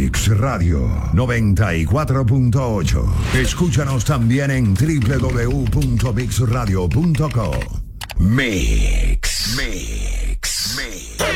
Mix Radio 94.8. Escúchanos también en www.mixradio.co. Mix.